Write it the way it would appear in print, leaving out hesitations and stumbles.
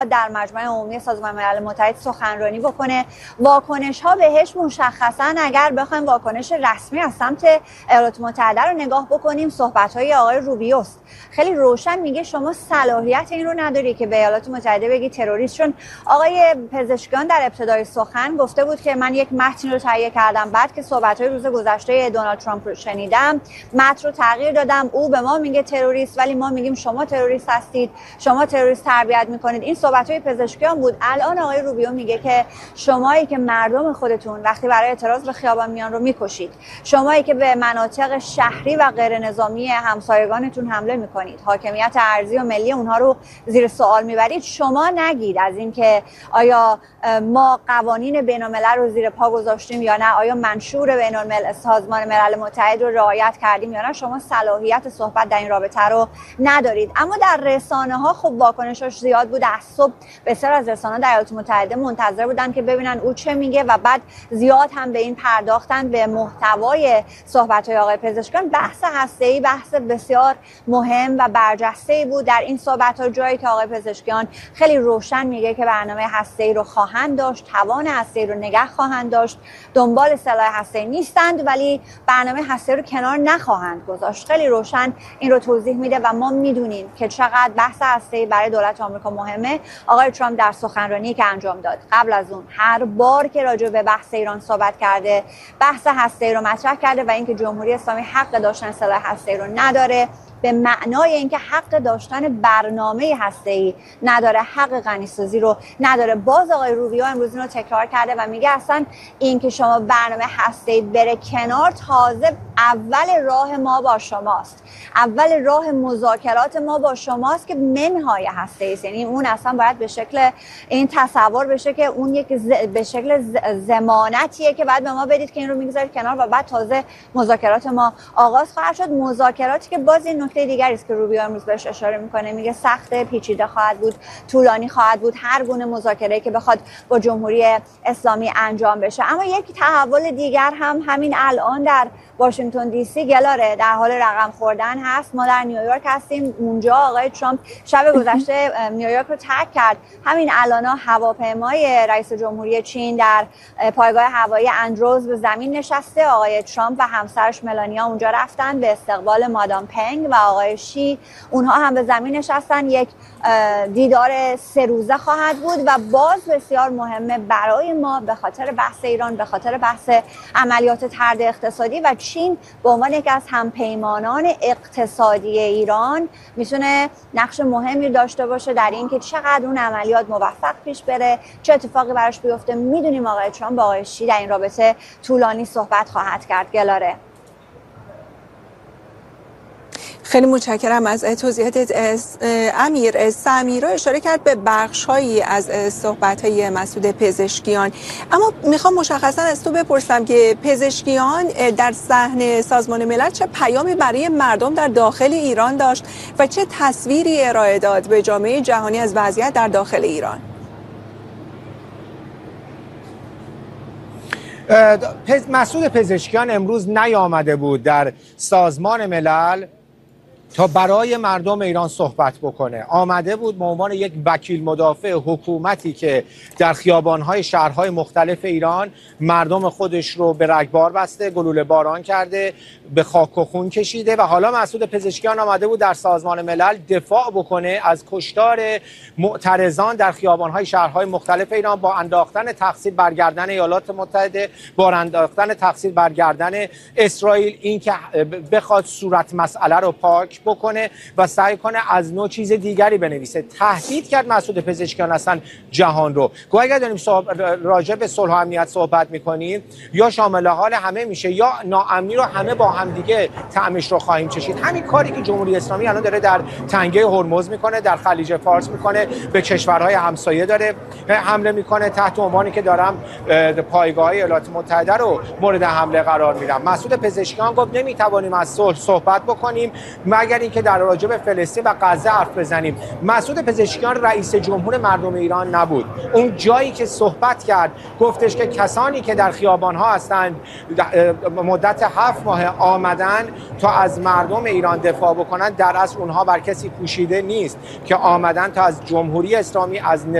در مجمع عمومی سازمان ملل متحد سخنرانی بکنه. واکنش ها بهش مشخصا اگر بخوایم واکنش رسمی از سمت ایالات متحده رو نگاه بکنیم صحبت های آقای روبیوست. خیلی روشن میگه شما صلاحیت این رو نداری که به ایالات متحده بگی تروریست، چون آقای پزشکیان در ابتدای سخن گفته بود که من یک متن رو تهیه کردم، بعد که صحبت های روز گذشته دونالد ترامپ رو شنیدم متن رو تغییر دادم، او به ما میگه تروریست ولی ما میگیم شما تروریست هستید، شما تروریست تربیت میکنید. این صحبت‌های پزشکیان بود. الان آقای روبیو میگه که شمایی که مردم خودتون وقتی برای اعتراض به خیابان میان رو میکشید، شمایی که به مناطق شهری و غیر نظامی همسایگانتون حمله میکنید، حاکمیت ارضی و ملی اونها رو زیر سوال میبرید، شما نگید از اینکه آیا ما قوانین بین‌الملل رو زیر پا گذاشتیم یا نه، آیا منشور بین‌الملل سازمان ملل متحد رو رعایت کردیم یا نه، شما صلاحیت صحبت در این رابطه رو ندارید. اما در رسانه‌ها خب واکنشش زیاد بود. از صبح بسیار از رسانه‌ها در ایالات متحده منتظر بودن که ببینن او چه میگه و بعد زیاد هم به این پرداختن به محتوای صحبت‌های آقای پزشکیان. بحث هسته‌ای بحث بسیار مهم و برجسته‌ای بود در این صحبت‌ها، جایی که آقای پزشکیان خیلی روشن میگه که برنامه هسته‌ای رو خواهند داشت، توان هسته‌ای رو نگه خواهند داشت، دنبال سلاح هسته‌ای نیستند ولی برنامه هسته‌ای رو کنار نخواهند گذاشت. خیلی روشن این رو توضیح میده و ما میدونیم که چقدر بحث هسته‌ای برای دولت آمریکا مهمه. آقای ترامپ در سخنرانی که انجام داد قبل از اون هر بار که راجع به بحث ایران صحبت کرده بحث هسته‌ای رو مطرح کرده و اینکه جمهوری اسلامی حق داشتن سلاح هسته‌ای رو نداره، به معنای اینکه حق داشتن برنامه هسته‌ای نداره، حق غنی‌سازی رو نداره. باز آقای روبیو امروز اینو تکرار کرده و میگه اصلا اینکه شما برنامه هسته‌ای بره کنار تازه اول راه ما با شماست، اول راه مذاکرات ما با شماست که منهای هسته‌ای است. یعنی اون اصلا باید به شکل این تصور بشه که اون یک به شکل ضمانتیه که بعد به ما بدید که این رو میگذارید کنار و بعد تازه مذاکرات ما آغاز خواهد شد. مذاکراتی که باز این نکته دیگری است که روبیو امروز بهش اشاره میکنه، میگه سخت، پیچیده خواهد بود، طولانی خواهد بود هر گونه مذاکره‌ای که بخواد با جمهوری اسلامی انجام بشه. اما یک تحول دیگر هم همین الان در واشنگتن دی سی گلاره در حال رقم خوردن هست. ما در نیویورک هستیم، اونجا آقای ترامپ شب گذشته نیویورک رو ترک کرد. همین الانا هواپیمای رئیس جمهوری چین در پایگاه هوایی اندروز به زمین نشسته. آقای ترامپ و همسرش ملانیا اونجا رفتن به استقبال مادام پنگ و آقای شی، اونها هم به زمین نشستن. یک دیدار 3 روزه خواهد بود و باز بسیار مهمه برای ما به خاطر بحث ایران، به خاطر بحث عملیات طرد اقتصادی و چین به عنوان یکی از همپیمانان اقتصادی ایران میتونه نقش مهمی داشته باشه در اینکه چقدر اون عملیات موفق پیش بره، چه اتفاقی براش بیفته. میدونیم آقای ترامپ با آقای شی در این رابطه طولانی صحبت خواهد کرد. گلاره، خیلی متشکرم از توضیحات امیر. سمیرا اشاره کرد به بخش‌هایی از صحبت‌های مسعود پزشکیان، اما میخوام مشخصا از تو بپرسم که پزشکیان در صحن سازمان ملل چه پیامی برای مردم در داخل ایران داشت و چه تصویری ارائه داد به جامعه جهانی از وضعیت در داخل ایران؟ مسعود پزشکیان امروز نیامده بود در سازمان ملل تا برای مردم ایران صحبت بکنه. آمده بود به عنوان یک وکیل مدافع حکومتی که در خیابان‌های شهرهای مختلف ایران مردم خودش رو به رگبار بسته، گلوله باران کرده، به خاک و خون کشیده و حالا مسعود پزشکیان آمده بود در سازمان ملل دفاع بکنه از کشتار معترضان در خیابان‌های شهرهای مختلف ایران با انداختن تقصیر برگردن ایالات متحده، با انداختن تقصیر برگردن اسرائیل، این که بخواد صورت مسئله رو پاک بکنه و سعی کنه از نوع چیز دیگری بنویسه. تهدید کرد مسعود پزشکیان اصلا جهان رو. گویا اگر داریم راجع به صلح و امنیت صحبت میکنیم یا شامل حال همه میشه یا ناامنی رو همه با هم دیگه طعمش رو خواهیم چشید. همین کاری که جمهوری اسلامی الان داره در تنگه هرمز میکنه، در خلیج فارس میکنه، به کشورهای همسایه داره حمله میکنه، تحت عنوانی که دارم پایگاه‌های ایالات متحده رو مورد حمله قرار میدم. مسعود پزشکیان گفت نمیتوانیم از صلح صحبت بکنیم مگر مگر اینکه در راجع به فلسطین و غزه حرف بزنیم. مسعود پزشکیان رئیس جمهور مردم ایران نبود. اون جایی که صحبت کرد گفتش که کسانی که در خیابان‌ها هستند مدت 7 ماه آمدن تا از مردم ایران دفاع بکنن، در اصل اونها بر کسی پوشیده نیست که آمدن تا از جمهوری اسلامی، از